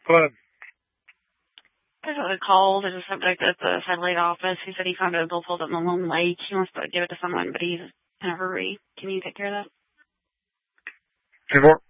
What? There's a call. There's a subject at the satellite office. He said he found a billfold up in Lone Lake. He wants to give it to someone, but he's in a hurry. Can you take care of that? 2-4.